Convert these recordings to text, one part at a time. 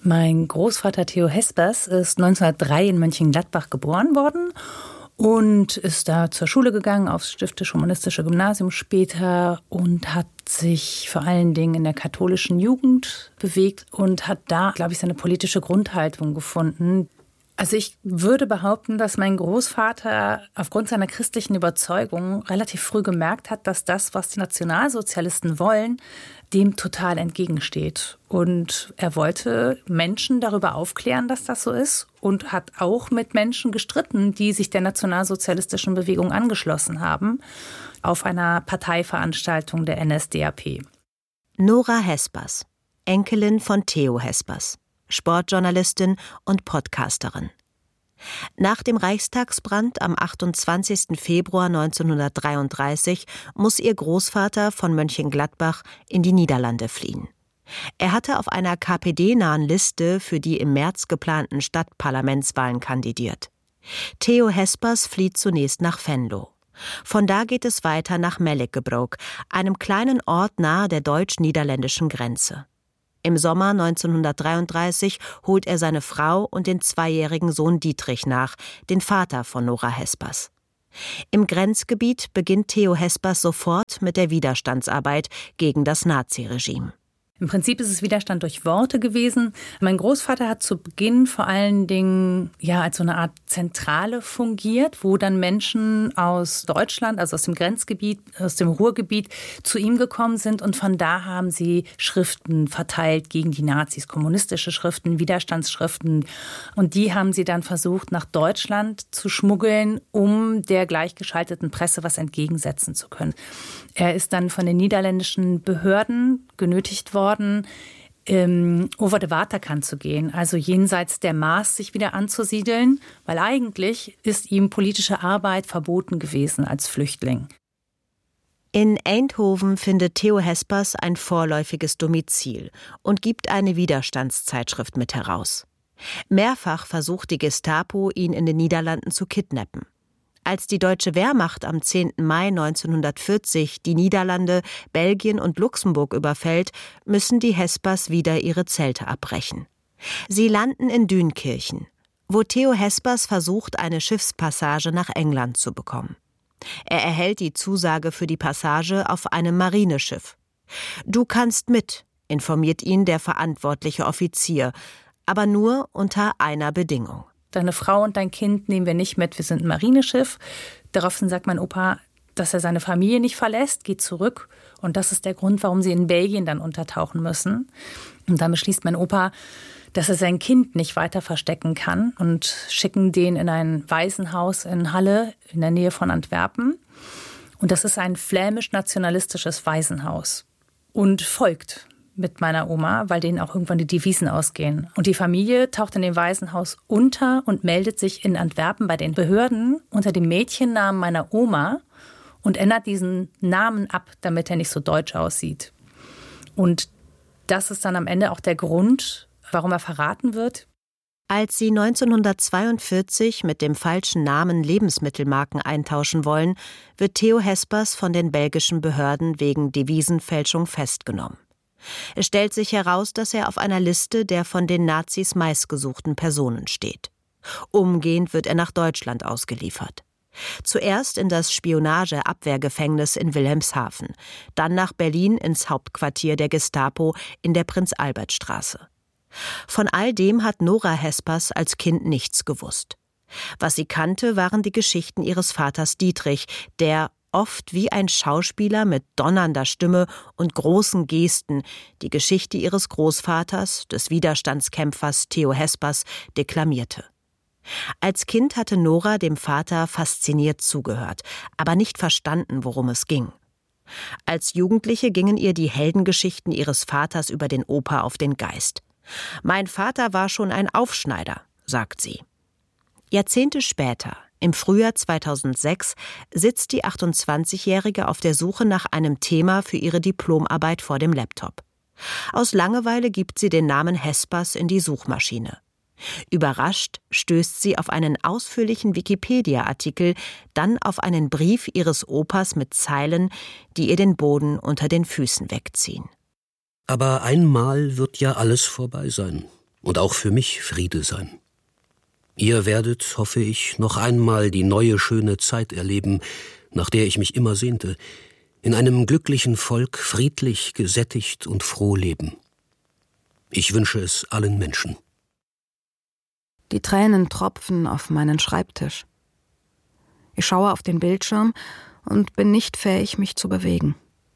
Mein Großvater Theo Hespers ist 1903 in Mönchengladbach geboren worden und ist da zur Schule gegangen, aufs Stiftisch-Humanistische Gymnasium später und hat sich vor allen Dingen in der katholischen Jugend bewegt und hat da, glaube ich, seine politische Grundhaltung gefunden. Also ich würde behaupten, dass mein Großvater aufgrund seiner christlichen Überzeugung relativ früh gemerkt hat, dass das, was die Nationalsozialisten wollen, dem total entgegensteht. Und er wollte Menschen darüber aufklären, dass das so ist und hat auch mit Menschen gestritten, die sich der nationalsozialistischen Bewegung angeschlossen haben, auf einer Parteiveranstaltung der NSDAP. Nora Hespers, Enkelin von Theo Hespers, Sportjournalistin und Podcasterin. Nach dem Reichstagsbrand am 28. Februar 1933 muss ihr Großvater von Mönchengladbach in die Niederlande fliehen. Er hatte auf einer KPD-nahen Liste für die im März geplanten Stadtparlamentswahlen kandidiert. Theo Hespers flieht zunächst nach Venlo. Von da geht es weiter nach Mellickebroek, einem kleinen Ort nahe der deutsch-niederländischen Grenze. Im Sommer 1933 holt er seine Frau und den 2-jährigen Sohn Dietrich nach, den Vater von Nora Hespers. Im Grenzgebiet beginnt Theo Hespers sofort mit der Widerstandsarbeit gegen das Naziregime. Im Prinzip ist es Widerstand durch Worte gewesen. Mein Großvater hat zu Beginn vor allen Dingen als so eine Art Zentrale fungiert, wo dann Menschen aus Deutschland, also aus dem Grenzgebiet, aus dem Ruhrgebiet, zu ihm gekommen sind. Und von da haben sie Schriften verteilt gegen die Nazis, kommunistische Schriften, Widerstandsschriften. Und die haben sie dann versucht, nach Deutschland zu schmuggeln, um der gleichgeschalteten Presse was entgegensetzen zu können. Er ist dann von den niederländischen Behörden genötigt worden, over de Waterkant zu gehen, also jenseits der Maas sich wieder anzusiedeln, weil eigentlich ist ihm politische Arbeit verboten gewesen als Flüchtling. In Eindhoven findet Theo Hespers ein vorläufiges Domizil und gibt eine Widerstandszeitschrift mit heraus. Mehrfach versucht die Gestapo, ihn in den Niederlanden zu kidnappen. Als die deutsche Wehrmacht am 10. Mai 1940 die Niederlande, Belgien und Luxemburg überfällt, müssen die Hespers wieder ihre Zelte abbrechen. Sie landen in Dünkirchen, wo Theo Hespers versucht, eine Schiffspassage nach England zu bekommen. Er erhält die Zusage für die Passage auf einem Marineschiff. »Du kannst mit«, informiert ihn der verantwortliche Offizier, aber nur unter einer Bedingung. Deine Frau und dein Kind nehmen wir nicht mit, wir sind ein Marineschiff. Daraufhin sagt mein Opa, dass er seine Familie nicht verlässt, geht zurück. Und das ist der Grund, warum sie in Belgien dann untertauchen müssen. Und dann beschließt mein Opa, dass er sein Kind nicht weiter verstecken kann und schicken den in ein Waisenhaus in Halle in der Nähe von Antwerpen. Und das ist ein flämisch-nationalistisches Waisenhaus. Und folgt mit meiner Oma, weil denen auch irgendwann die Devisen ausgehen. Und die Familie taucht in dem Waisenhaus unter und meldet sich in Antwerpen bei den Behörden unter dem Mädchennamen meiner Oma und ändert diesen Namen ab, damit er nicht so deutsch aussieht. Und das ist dann am Ende auch der Grund, warum er verraten wird. Als sie 1942 mit dem falschen Namen Lebensmittelmarken eintauschen wollen, wird Theo Hespers von den belgischen Behörden wegen Devisenfälschung festgenommen. Es stellt sich heraus, dass er auf einer Liste der von den Nazis meistgesuchten Personen steht. Umgehend wird er nach Deutschland ausgeliefert. Zuerst in das Spionage-Abwehrgefängnis in Wilhelmshaven, dann nach Berlin ins Hauptquartier der Gestapo in der Prinz-Albert-Straße. Von all dem hat Nora Hespers als Kind nichts gewusst. Was sie kannte, waren die Geschichten ihres Vaters Dietrich, der oft wie ein Schauspieler mit donnernder Stimme und großen Gesten die Geschichte ihres Großvaters, des Widerstandskämpfers Theo Hespers, deklamierte. Als Kind hatte Nora dem Vater fasziniert zugehört, aber nicht verstanden, worum es ging. Als Jugendliche gingen ihr die Heldengeschichten ihres Vaters über den Opa auf den Geist. »Mein Vater war schon ein Aufschneider«, sagt sie. Jahrzehnte später, im Frühjahr 2006, sitzt die 28-Jährige auf der Suche nach einem Thema für ihre Diplomarbeit vor dem Laptop. Aus Langeweile gibt sie den Namen Hespers in die Suchmaschine. Überrascht stößt sie auf einen ausführlichen Wikipedia-Artikel, dann auf einen Brief ihres Opas mit Zeilen, die ihr den Boden unter den Füßen wegziehen. Aber einmal wird ja alles vorbei sein. und auch für mich Friede sein. Ihr werdet, hoffe ich, noch einmal die neue schöne Zeit erleben, nach der ich mich immer sehnte, in einem glücklichen Volk friedlich, gesättigt und froh leben. Ich wünsche es allen Menschen. Die Tränen tropfen auf meinen Schreibtisch. Ich schaue auf den Bildschirm und bin nicht fähig, mich zu bewegen.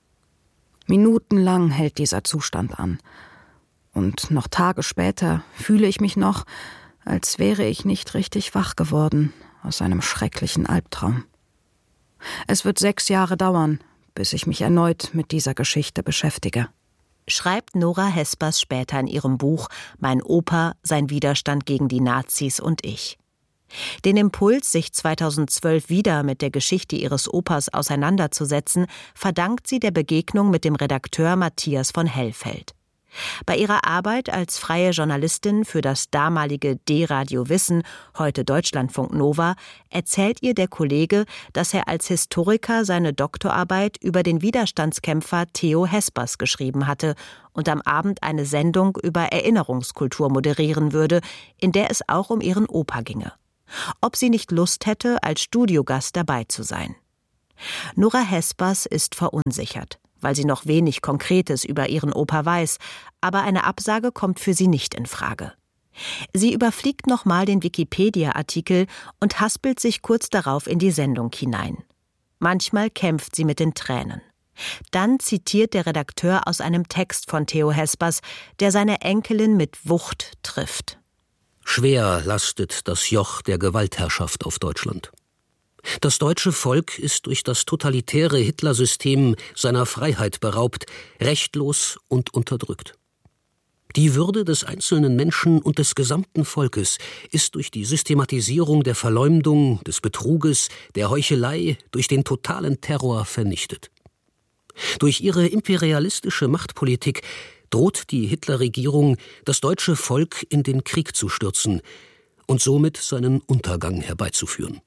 Minutenlang hält dieser Zustand an. Und noch Tage später fühle ich mich noch, als wäre ich nicht richtig wach geworden aus einem schrecklichen Albtraum. Es wird 6 Jahre dauern, bis ich mich erneut mit dieser Geschichte beschäftige. Schreibt Nora Hespers später in ihrem Buch »Mein Opa, sein Widerstand gegen die Nazis und ich«. Den Impuls, sich 2012 wieder mit der Geschichte ihres Opas auseinanderzusetzen, verdankt sie der Begegnung mit dem Redakteur Matthias von Hellfeld. Bei ihrer Arbeit als freie Journalistin für das damalige D-Radio Wissen, heute Deutschlandfunk Nova, erzählt ihr der Kollege, dass er als Historiker seine Doktorarbeit über den Widerstandskämpfer Theo Hespers geschrieben hatte und am Abend eine Sendung über Erinnerungskultur moderieren würde, in der es auch um ihren Opa ginge. Ob sie nicht Lust hätte, als Studiogast dabei zu sein. Nora Hespers ist verunsichert, weil sie noch wenig Konkretes über ihren Opa weiß, aber eine Absage kommt für sie nicht in Frage. Sie überfliegt nochmal den Wikipedia-Artikel und haspelt sich kurz darauf in die Sendung hinein. Manchmal kämpft sie mit den Tränen. Dann zitiert der Redakteur aus einem Text von Theo Hespers, der seine Enkelin mit Wucht trifft. Schwer lastet das Joch der Gewaltherrschaft auf Deutschland. Das deutsche Volk ist durch das totalitäre Hitlersystem seiner Freiheit beraubt, rechtlos und unterdrückt. Die Würde des einzelnen Menschen und des gesamten Volkes ist durch die Systematisierung der Verleumdung, des Betruges, der Heuchelei, durch den totalen Terror vernichtet. Durch ihre imperialistische Machtpolitik droht die Hitlerregierung, das deutsche Volk in den Krieg zu stürzen und somit seinen Untergang herbeizuführen.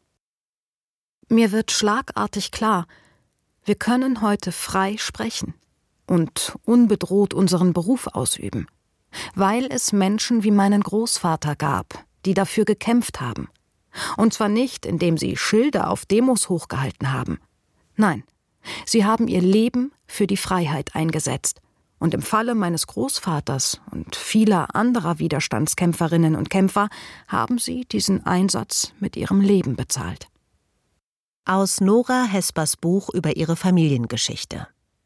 Mir wird schlagartig klar, wir können heute frei sprechen und unbedroht unseren Beruf ausüben, weil es Menschen wie meinen Großvater gab, die dafür gekämpft haben. Und zwar nicht, indem sie Schilder auf Demos hochgehalten haben. Nein, sie haben ihr Leben für die Freiheit eingesetzt. Und im Falle meines Großvaters und vieler anderer Widerstandskämpferinnen und Kämpfer haben sie diesen Einsatz mit ihrem Leben bezahlt. Aus Nora Hespers Buch über ihre Familiengeschichte.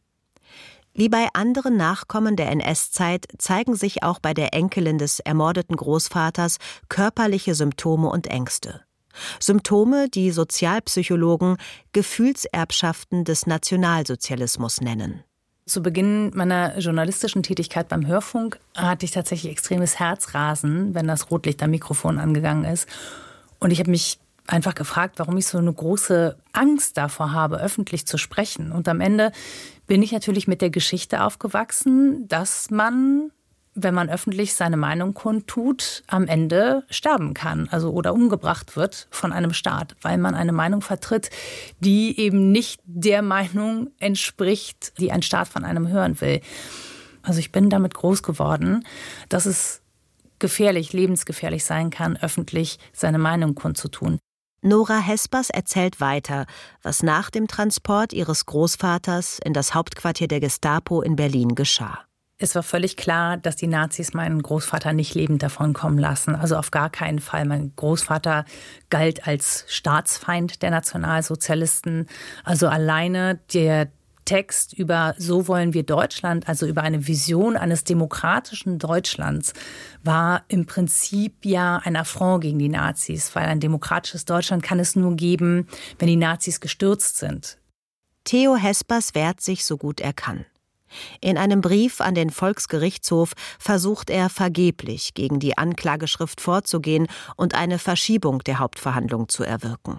Wie bei anderen Nachkommen der NS-Zeit zeigen sich auch bei der Enkelin des ermordeten Großvaters körperliche Symptome und Ängste. Symptome, die Sozialpsychologen Gefühlserbschaften des Nationalsozialismus nennen. Zu Beginn meiner journalistischen Tätigkeit beim Hörfunk hatte ich tatsächlich extremes Herzrasen, wenn das Rotlicht am Mikrofon angegangen ist. Und ich habe mich einfach gefragt, warum ich so eine große Angst davor habe, öffentlich zu sprechen. Und am Ende bin ich natürlich mit der Geschichte aufgewachsen, dass man, wenn man öffentlich seine Meinung kundtut, am Ende sterben kann, also oder umgebracht wird von einem Staat, weil man eine Meinung vertritt, die eben nicht der Meinung entspricht, die ein Staat von einem hören will. Also ich bin damit groß geworden, dass es gefährlich, lebensgefährlich sein kann, öffentlich seine Meinung kundzutun. Nora Hespers erzählt weiter, was nach dem Transport ihres Großvaters in das Hauptquartier der Gestapo in Berlin geschah. Es war völlig klar, dass die Nazis meinen Großvater nicht lebend davonkommen lassen. Also auf gar keinen Fall. Mein Großvater galt als Staatsfeind der Nationalsozialisten. Also alleine der Text über »So wollen wir Deutschland«, also über eine Vision eines demokratischen Deutschlands, war im Prinzip ja ein Affront gegen die Nazis, weil ein demokratisches Deutschland kann es nur geben, wenn die Nazis gestürzt sind. Theo Hespers wehrt sich so gut er kann. In einem Brief an den Volksgerichtshof versucht er vergeblich, gegen die Anklageschrift vorzugehen und eine Verschiebung der Hauptverhandlung zu erwirken.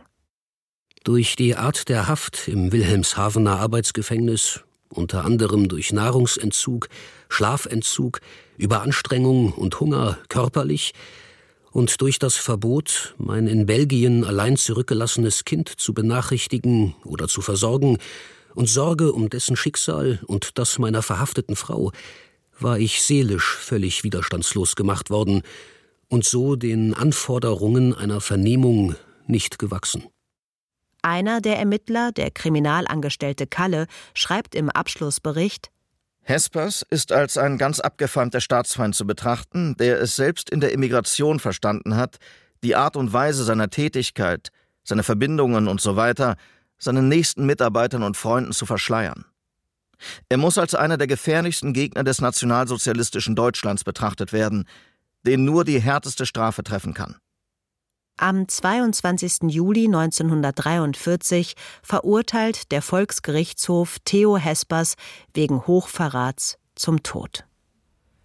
Durch die Art der Haft im Wilhelmshavener Arbeitsgefängnis, unter anderem durch Nahrungsentzug, Schlafentzug, Überanstrengung und Hunger körperlich und durch das Verbot, mein in Belgien allein zurückgelassenes Kind zu benachrichtigen oder zu versorgen und Sorge um dessen Schicksal und das meiner verhafteten Frau, war ich seelisch völlig widerstandslos gemacht worden und so den Anforderungen einer Vernehmung nicht gewachsen. Einer der Ermittler, der Kriminalangestellte Kalle, schreibt im Abschlussbericht: Hespers ist als ein ganz abgefeimter Staatsfeind zu betrachten, der es selbst in der Emigration verstanden hat, die Art und Weise seiner Tätigkeit, seine Verbindungen usw. seinen nächsten Mitarbeitern und Freunden zu verschleiern. Er muss als einer der gefährlichsten Gegner des nationalsozialistischen Deutschlands betrachtet werden, den nur die härteste Strafe treffen kann. Am 22. Juli 1943 verurteilt der Volksgerichtshof Theo Hespers wegen Hochverrats zum Tod.